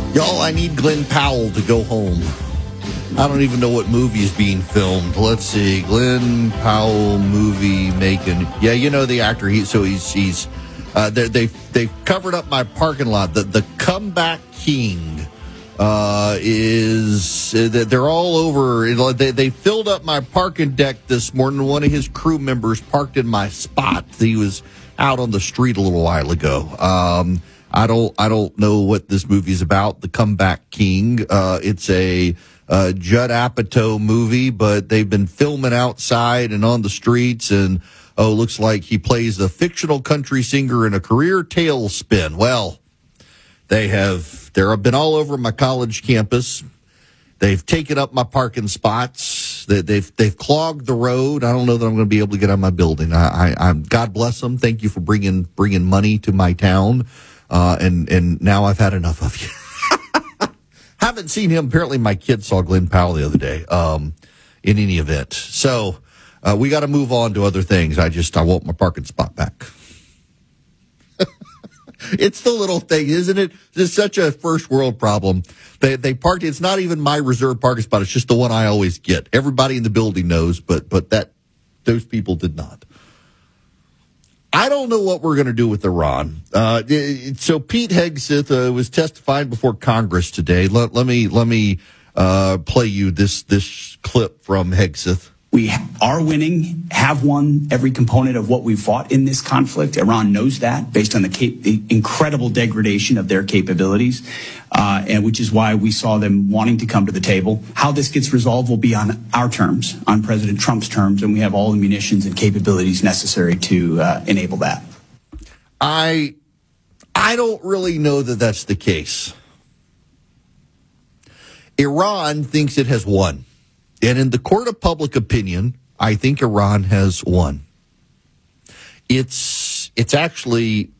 Y'all, I need Glenn Powell to go home. I don't even know what movie is being filmed. Let's see. Glenn Powell movie making. Yeah, you know the actor. He's they've covered up my parking lot. The Comeback King is they're all over. They filled up my parking deck this morning. One of his crew members parked in my spot. He was out on the street a little while ago. I don't know what this movie is about. The Comeback King. It's a Judd Apatow movie, but they've been filming outside and on the streets, and looks like he plays a fictional country singer in a career tailspin. Well, they've been all over my college campus. They've taken up my parking spots. They've clogged the road. I don't know that I'm going to be able to get on my building. I'm God bless them. Thank you for bringing money to my town. And now I've had enough of you. Haven't seen him. Apparently my kid saw Glenn Powell the other day, in any event. So, we got to move on to other things. I want my parking spot back. It's the little thing, isn't it? It's such a first world problem. They parked, it's not even my reserved parking spot. It's just the one I always get. Everybody in the building knows, but those people did not. I don't know what we're going to do with Iran. So Pete Hegseth was testifying before Congress today. Let me play you this clip from Hegseth. We are winning, have won every component of what we fought in this conflict. Iran knows that based on the incredible degradation of their capabilities, and which is why we saw them wanting to come to the table. How this gets resolved will be on our terms, on President Trump's terms, and we have all the munitions and capabilities necessary to enable that. I don't really know that that's the case. Iran thinks it has won. And in the court of public opinion, I think Iran has won. It's actually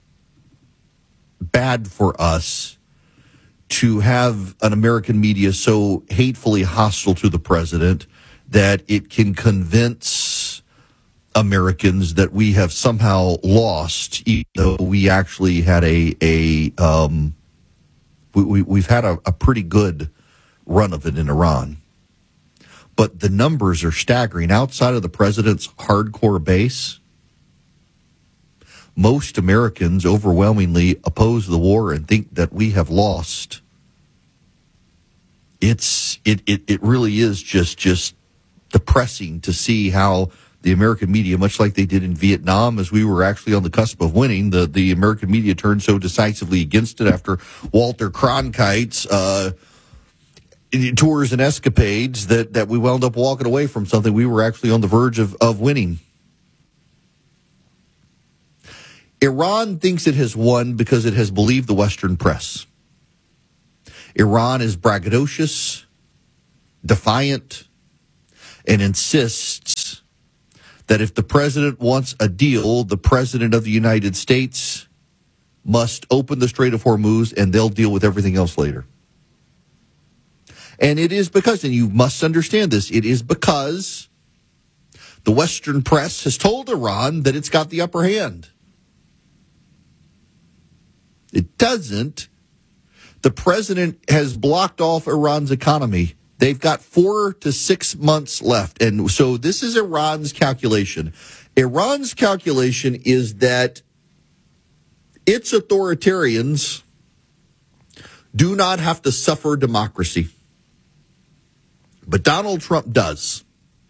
bad for us to have an American media so hatefully hostile to the president that it can convince Americans that we have somehow lost, even though we actually had we've had a pretty good run of it in Iran. But the numbers are staggering. Outside of the president's hardcore base, most Americans overwhelmingly oppose the war and think that we have lost. It really is just depressing to see how the American media, much like they did in Vietnam, as we were actually on the cusp of winning, the American media turned so decisively against it after Walter Cronkite's tours and escapades that we wound up walking away from something we were actually on the verge of winning. Iran thinks it has won because it has believed the Western press. Iran is braggadocious, defiant, and insists that if the president wants a deal, the president of the United States must open the Strait of Hormuz and they'll deal with everything else later. And it is because, and you must understand this, it is because the Western press has told Iran that it's got the upper hand. It doesn't. The president has blocked off Iran's economy. They've got 4 to 6 months left. And so this is Iran's calculation. Iran's calculation is that its authoritarians do not have to suffer democracy. But Donald Trump does.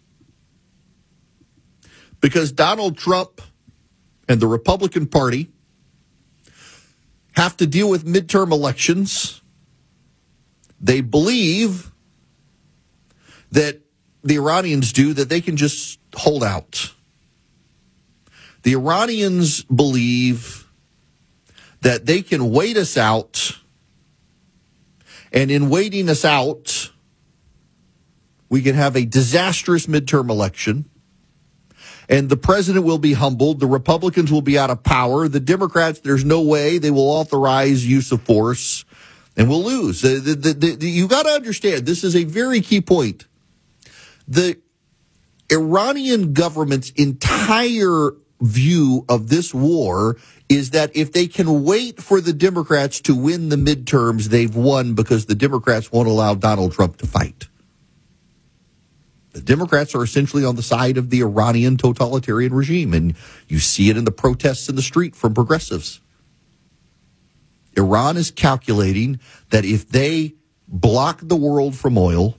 Because Donald Trump and the Republican Party have to deal with midterm elections. They believe that the Iranians do, that they can just hold out. The Iranians believe that they can wait us out, and in waiting us out, we can have a disastrous midterm election, and the president will be humbled. The Republicans will be out of power. The Democrats, there's no way they will authorize use of force, and we'll lose. You got to understand, this is a very key point. The Iranian government's entire view of this war is that if they can wait for the Democrats to win the midterms, they've won because the Democrats won't allow Donald Trump to fight. The Democrats are essentially on the side of the Iranian totalitarian regime, and you see it in the protests in the street from progressives. Iran is calculating that if they block the world from oil,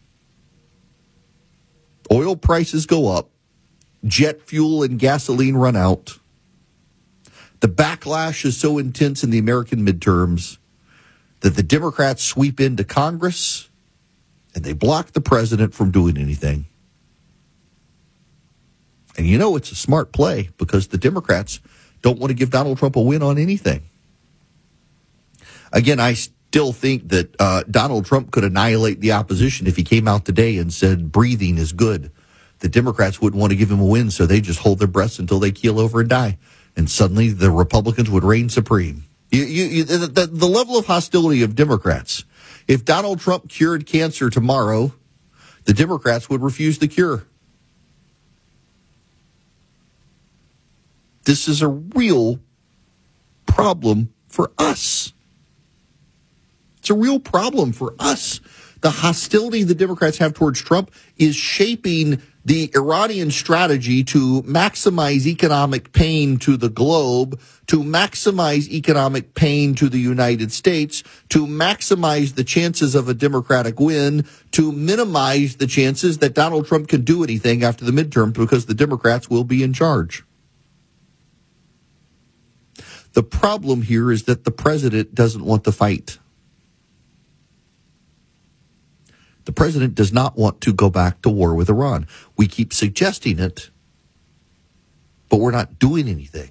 oil prices go up, jet fuel and gasoline run out. The backlash is so intense in the American midterms that the Democrats sweep into Congress and they block the president from doing anything. And you know it's a smart play because the Democrats don't want to give Donald Trump a win on anything. Again, I still think that Donald Trump could annihilate the opposition if he came out today and said breathing is good. The Democrats wouldn't want to give him a win, so they just hold their breaths until they keel over and die. And suddenly the Republicans would reign supreme. The level of hostility of Democrats. If Donald Trump cured cancer tomorrow, the Democrats would refuse the cure. This is a real problem for us. It's a real problem for us. The hostility the Democrats have towards Trump is shaping the Iranian strategy to maximize economic pain to the globe, to maximize economic pain to the United States, to maximize the chances of a Democratic win, to minimize the chances that Donald Trump can do anything after the midterms because the Democrats will be in charge. The problem here is that the president doesn't want to fight. The president does not want to go back to war with Iran. We keep suggesting it, but we're not doing anything.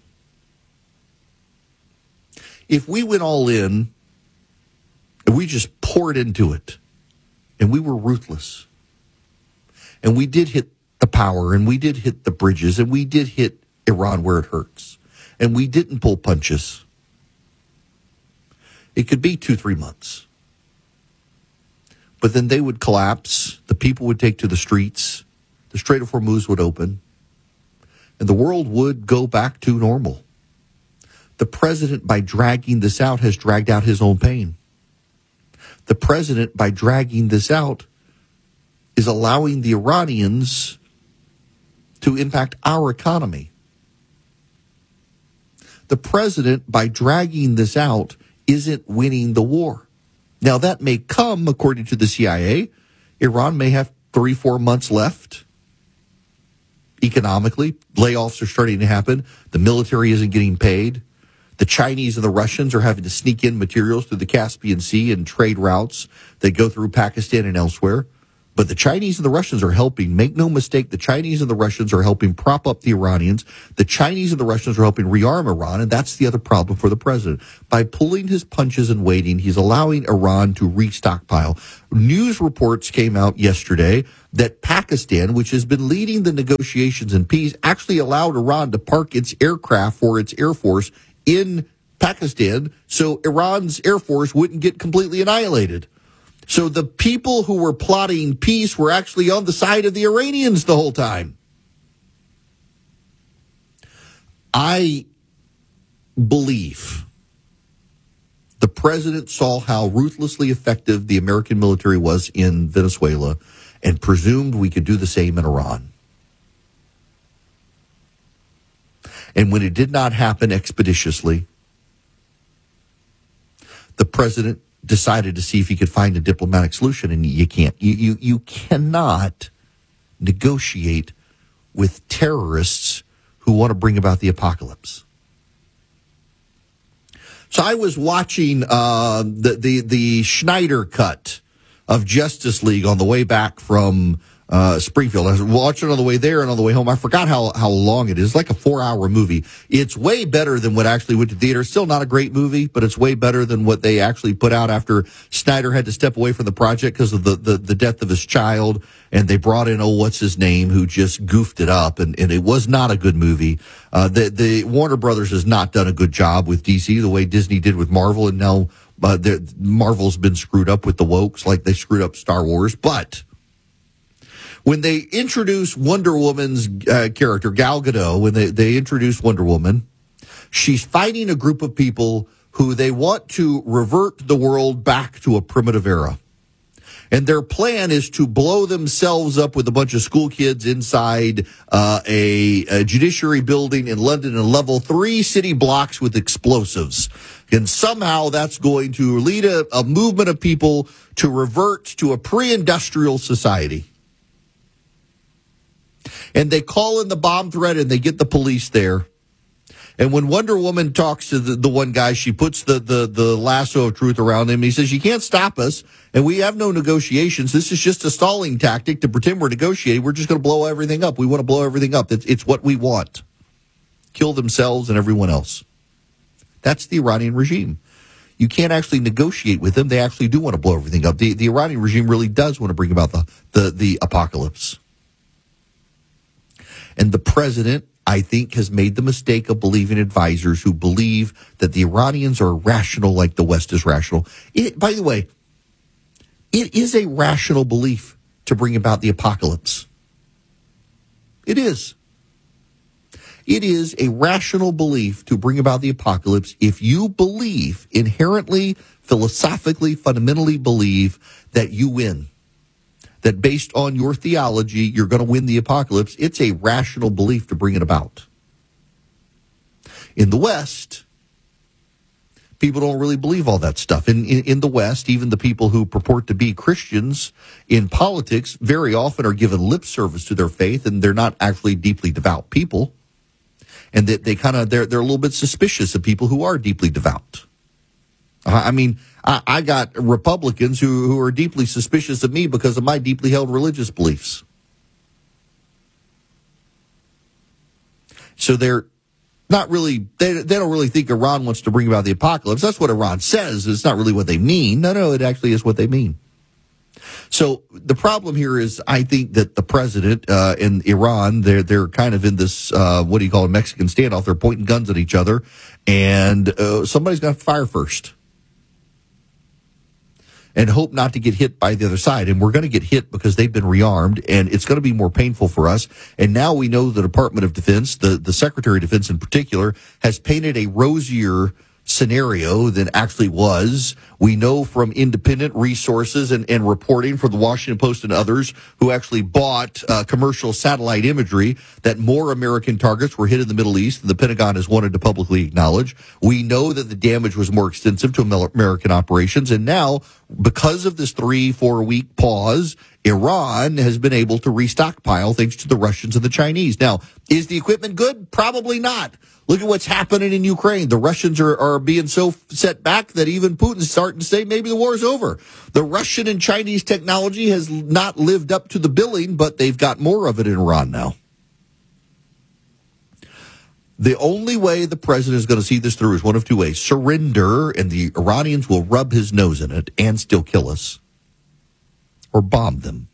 If we went all in, and we just poured into it, and we were ruthless, and we did hit the power, and we did hit the bridges, and we did hit Iran where it hurts, and we didn't pull punches, it could be 2-3 months. But then they would collapse, the people would take to the streets, the Strait of Hormuz would open, and the world would go back to normal. The president, by dragging this out, has dragged out his own pain. The president, by dragging this out, is allowing the Iranians to impact our economy. The president, by dragging this out, isn't winning the war. Now, that may come, according to the CIA. Iran may have 3-4 months left. Economically, layoffs are starting to happen. The military isn't getting paid. The Chinese and the Russians are having to sneak in materials through the Caspian Sea and trade routes that go through Pakistan and elsewhere. But the Chinese and the Russians are helping. Make no mistake, the Chinese and the Russians are helping prop up the Iranians. The Chinese and the Russians are helping rearm Iran, and that's the other problem for the president. By pulling his punches and waiting, he's allowing Iran to restockpile. News reports came out yesterday that Pakistan, which has been leading the negotiations in peace, actually allowed Iran to park its aircraft for its Air Force in Pakistan so Iran's Air Force wouldn't get completely annihilated. So the people who were plotting peace were actually on the side of the Iranians the whole time. I believe the president saw how ruthlessly effective the American military was in Venezuela and presumed we could do the same in Iran. And when it did not happen expeditiously, the president decided to see if he could find a diplomatic solution, and you can't. You cannot negotiate with terrorists who want to bring about the apocalypse. So I was watching the Schneider cut of Justice League on the way back from Springfield. I was watching it on the way there and on the way home. I forgot how long it is. It's like a 4-hour movie. It's way better than what actually went to theater. Still not a great movie, but it's way better than what they actually put out after Snyder had to step away from the project because of the death of his child. And they brought in, what's his name, who just goofed it up. And it was not a good movie. The Warner Brothers has not done a good job with DC the way Disney did with Marvel. And now Marvel's been screwed up with the wokes like they screwed up Star Wars. But When they introduce Wonder Woman's character, Gal Gadot, when they introduce Wonder Woman, she's fighting a group of people who they want to revert the world back to a primitive era. And their plan is to blow themselves up with a bunch of school kids inside a judiciary building in London and level 3 city blocks with explosives. And somehow that's going to lead a movement of people to revert to a pre-industrial society. And they call in the bomb threat and they get the police there. And when Wonder Woman talks to the one guy, she puts the lasso of truth around him. He says, you can't stop us, and we have no negotiations. This is just a stalling tactic to pretend we're negotiating. We're just going to blow everything up. We want to blow everything up. It's what we want. Kill themselves and everyone else. That's the Iranian regime. You can't actually negotiate with them. They actually do want to blow everything up. The Iranian regime really does want to bring about the apocalypse. And the president, I think, has made the mistake of believing advisors who believe that the Iranians are rational like the West is rational. By the way, it is a rational belief to bring about the apocalypse. It is. It is a rational belief to bring about the apocalypse if you believe, inherently, philosophically, fundamentally believe that you win. That based on your theology, you're going to win the apocalypse. It's a rational belief to bring it about. In the West, people don't really believe all that stuff. In the West, even the people who purport to be Christians in politics very often are given lip service to their faith, and they're not actually deeply devout people. And that they're a little bit suspicious of people who are deeply devout. I mean, I got Republicans who are deeply suspicious of me because of my deeply held religious beliefs. So they're not really, they don't really think Iran wants to bring about the apocalypse. That's what Iran says. It's not really what they mean. No, it actually is what they mean. So the problem here is, I think that the president in Iran, they're kind of in this, what do you call it, Mexican standoff. They're pointing guns at each other, and somebody's going to fire first. And hope not to get hit by the other side. And we're going to get hit because they've been rearmed, and it's going to be more painful for us. And now we know the Department of Defense, the Secretary of Defense in particular, has painted a rosier scenario than actually was. We know from independent resources and reporting from the Washington Post and others who actually bought commercial satellite imagery that more American targets were hit in the Middle East than the Pentagon has wanted to publicly acknowledge. We know that the damage was more extensive to American operations. And now, because of this 3-4 week pause, Iran has been able to restockpile thanks to the Russians and the Chinese. Now, is the equipment good? Probably not. Look at what's happening in Ukraine. The Russians are being so set back that even Putin's starting to say maybe the war's over. The Russian and Chinese technology has not lived up to the billing, but they've got more of it in Iran now. The only way the president is going to see this through is one of two ways. Surrender, and the Iranians will rub his nose in it and still kill us. Or bomb them.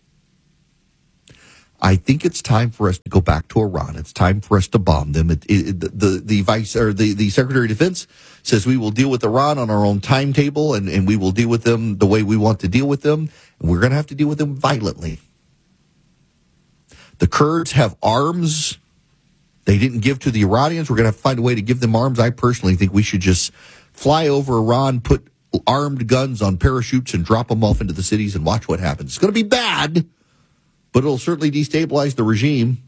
I think it's time for us to go back to Iran. It's time for us to bomb them. The vice or the Secretary of Defense says we will deal with Iran on our own timetable, and we will deal with them the way we want to deal with them. And we're going to have to deal with them violently. The Kurds have arms they didn't give to the Iranians. We're going to have to find a way to give them arms. I personally think we should just fly over Iran, put armed guns on parachutes, and drop them off into the cities and watch what happens. It's going to be bad, but it'll certainly destabilize the regime.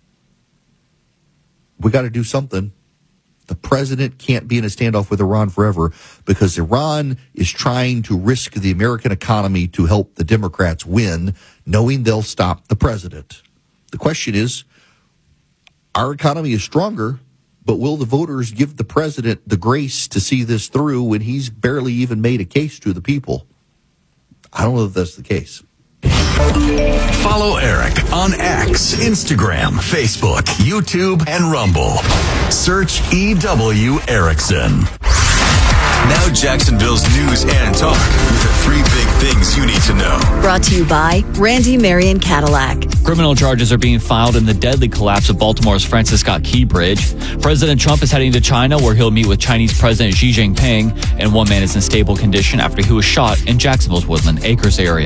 We got to do something. The president can't be in a standoff with Iran forever because Iran is trying to risk the American economy to help the Democrats win, knowing they'll stop the president. The question is, our economy is stronger, but will the voters give the president the grace to see this through when he's barely even made a case to the people? I don't know if that's the case. Follow Eric on X, Instagram, Facebook, YouTube, and Rumble. Search EW Erickson. Now Jacksonville's news and talk with the 3 big things you need to know. Brought to you by Randy Marion Cadillac. Criminal charges are being filed in the deadly collapse of Baltimore's Francis Scott Key Bridge. President Trump is heading to China, where he'll meet with Chinese President Xi Jinping, and one man is in stable condition after he was shot in Jacksonville's Woodland Acres area.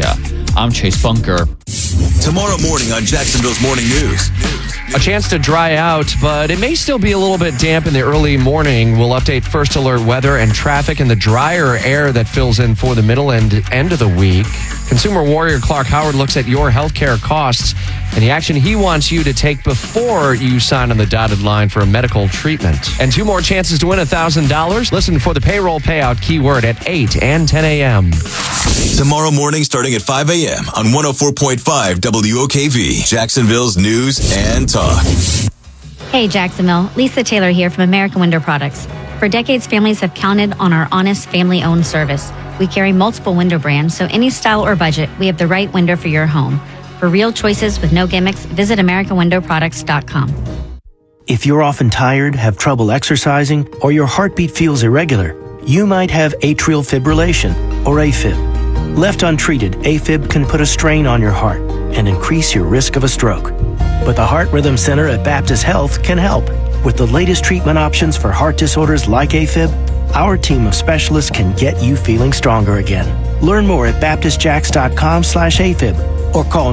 I'm Chase Bunker. Tomorrow morning on Jacksonville's Morning News. A chance to dry out, but it may still be a little bit damp in the early morning. We'll update first alert weather and traffic and the drier air that fills in for the middle and end of the week. Consumer warrior Clark Howard looks at your healthcare costs and the action he wants you to take before you sign on the dotted line for a medical treatment. And 2 more chances to win $1,000. Listen for the payroll payout keyword at 8 and 10 a.m. Tomorrow morning starting at 5 a.m. on 104.5 WOKV, Jacksonville's news and talk. Hey, Jacksonville. Lisa Taylor here from American Window Products. For decades, families have counted on our honest, family-owned service. We carry multiple window brands, so any style or budget, we have the right window for your home. For real choices with no gimmicks, visit AmericanWindowProducts.com. If you're often tired, have trouble exercising, or your heartbeat feels irregular, you might have atrial fibrillation, or AFib. Left untreated, AFib can put a strain on your heart and increase your risk of a stroke. But the Heart Rhythm Center at Baptist Health can help. With the latest treatment options for heart disorders like AFib, our team of specialists can get you feeling stronger again. Learn more at baptistjacks.com/AFib or call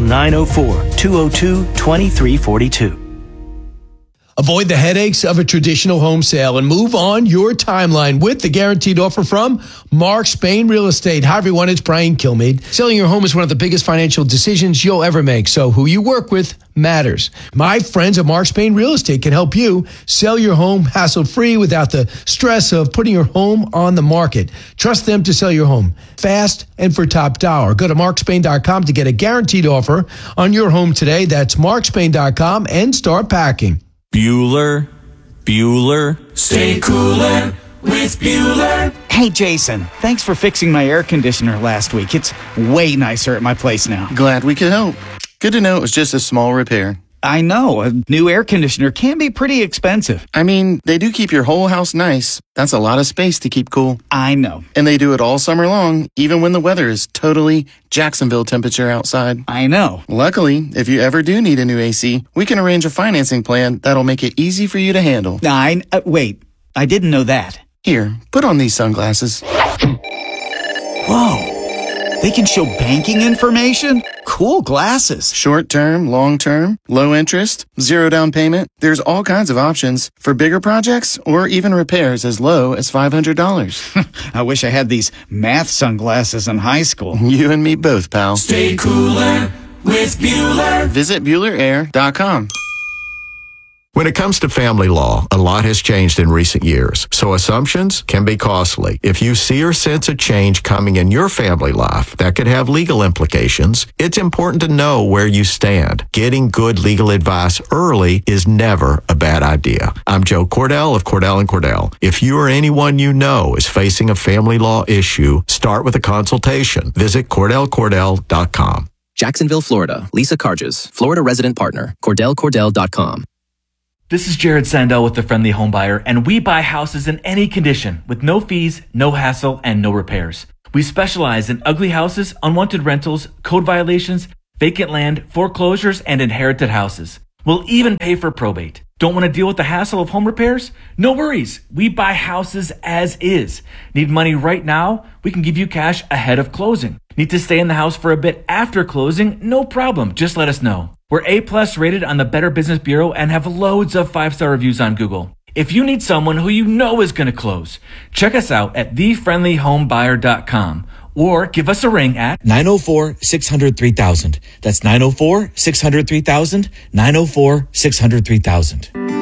904-202-2342. Avoid the headaches of a traditional home sale and move on your timeline with the guaranteed offer from Mark Spain Real Estate. Hi, everyone. It's Brian Kilmeade. Selling your home is one of the biggest financial decisions you'll ever make, so who you work with matters. My friends at Mark Spain Real Estate can help you sell your home hassle-free without the stress of putting your home on the market. Trust them to sell your home fast and for top dollar. Go to markspain.com to get a guaranteed offer on your home today. That's markspain.com and start packing. Bueller, stay cooler with Bueller. Hey, Jason, thanks for fixing my air conditioner last week. It's way nicer at my place now. Glad we could help. Good to know it was just a small repair. I know, a new air conditioner can be pretty expensive. I mean, they do keep your whole house nice. That's a lot of space to keep cool. I know. And they do it all summer long, even when the weather is totally Jacksonville temperature outside. I know. Luckily, if you ever do need a new AC, we can arrange a financing plan that'll make it easy for you to handle. Wait, I didn't know that. Here, put on these sunglasses. Whoa. They can show banking information? Cool glasses. Short term, long term, low interest, 0 down payment. There's all kinds of options for bigger projects or even repairs as low as $500. I wish I had these math sunglasses in high school. You and me both, pal. Stay cooler with Bueller. Visit BuellerAir.com. When it comes to family law, a lot has changed in recent years, so assumptions can be costly. If you see or sense a change coming in your family life that could have legal implications, it's important to know where you stand. Getting good legal advice early is never a bad idea. I'm Joe Cordell of Cordell & Cordell. If you or anyone you know is facing a family law issue, start with a consultation. Visit CordellCordell.com. Jacksonville, Florida. Lisa Carges, Florida resident partner. CordellCordell.com. This is Jared Sandell with The Friendly Home Buyer, and we buy houses in any condition with no fees, no hassle, and no repairs. We specialize in ugly houses, unwanted rentals, code violations, vacant land, foreclosures, and inherited houses. We'll even pay for probate. Don't want to deal with the hassle of home repairs? No worries. We buy houses as is. Need money right now? We can give you cash ahead of closing. Need to stay in the house for a bit after closing? No problem. Just let us know. We're A+ rated on the Better Business Bureau and have loads of 5-star reviews on Google. If you need someone who you know is going to close, check us out at thefriendlyhomebuyer.com or give us a ring at 904-600-3000. That's 904-600-3000, 904-600-3000.